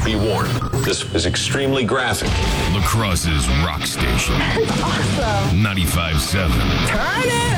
Be warned, this is extremely graphic. La Crosse's rock station. That's awesome. 95.7. Turn it